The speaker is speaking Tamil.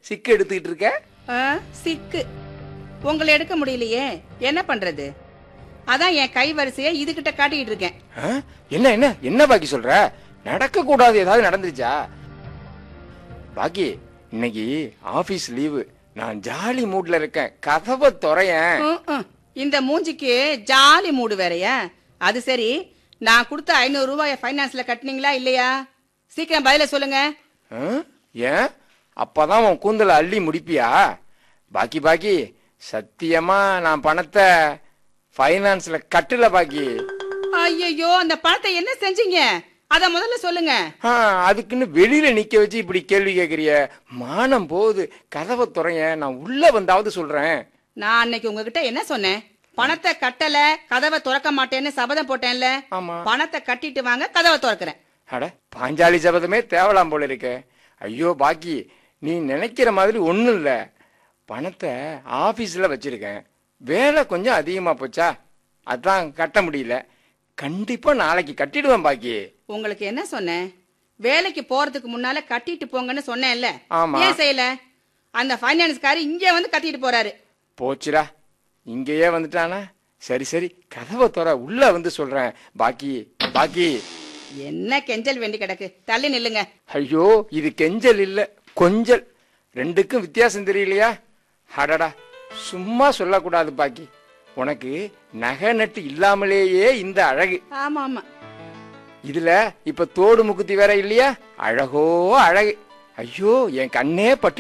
சிக்கு எடுத்துக்கிட்டு இருக்க? சிக்கு உங்களை எடுக்க முடியலையே, என்ன பண்றது? அதான் என் கை வரிசைய இதுகிட்ட காட்டிக்கிட்டு இருக்கேன். என்ன என்ன என்ன பாக்கி சொல்ற? நடக்க கூடாது ஏதாவது நடந்துருச்சா? பாக்கி இன்னைக்கு ஆபீஸ் லீவு, நான் ஜாலி மூட்ல இருக்கேன். கதவை துறையேன். இந்த மூஞ்சிக்கு ஜாலி மூடு வேறையா? அது சரி, நான் கொடுத்த 500 ரூபாய பைனான்ஸ்ல கட்டினீங்களா இல்லையா? சீக்கிரம் பதில சொல்லுங்க. ஏன் அப்பதான் உன் கூந்தல அள்ளி முடிப்பியா? பாக்கி பாக்கி சத்தியமா நான் பணத்தை பைனான்ஸ்ல கட்டல பாக்கி. ஐயோ, அந்த பணத்தை என்ன செஞ்சீங்க? அத முதல்ல சொல்லுங்க. அதுக்குன்னு வெளியில நிக்க வச்சு இப்படி கேள்வி கேக்குறிய? மானம் போகுது. கதவை துறைய, நான் உள்ள வந்தாவது சொல்றேன். நான் அன்னைக்கு உங்ககிட்ட என்ன சொன்னேன்? பணத்தை கட்டல, கதவை திறக்க மாட்டேன்னு சபதம் போட்டேன்ல. பணத்தை கட்டிட்டு வாங்க, கதவை திறக்கிறேன். அட, பாஞ்சாலி சபதமே தேவலாம் போல இருக்க. ஐயோ பாக்கி, நீ நினைக்கிற மாதிரி ஒண்ணும் இல்ல. பணத்தை ஆபீஸ்ல வச்சிருக்கேன். வேலை கொஞ்சம் அதிகமா போச்சா, அதான் கட்ட முடியல. கண்டிப்பா நாளைக்கு கட்டிடுவேன் பாக்கி. உங்களுக்கு என்ன சொன்னேன்? வேலைக்கு போறதுக்கு முன்னால கட்டிட்டு போங்கன்னு சொன்னேன்ல. ஏன் செய்யல? அந்த பைனான்ஸ்காரி இங்கே வந்து கட்டிட்டு போறாரு. போச்சுடா, இங்கேயே வந்துட்டானா? சரி சரி, கதவை தோற, உள்ள வந்து சொல்றேன். பாக்கி பாக்கி என்ன கெஞ்சல் வேண்டி கிடக்கு? தள்ளி நில்லுங்க. ஐயோ, இது கெஞ்சல் இல்ல, கொஞ்சல். ரெண்டுக்கும் வித்தியாசம் தெரியலையா? அடடா, சும்மா சொல்லக்கூடாது பாக்கி. உனக்கு நகை நட்டு இல்லாமலேயே இந்த அழகு. ஆமா ஆமா, இதுல இப்ப தோடு முக்குத்தி வேற இல்லையா? அழகோ அழகு. ஐயோ, என் கண்ணே பட்டு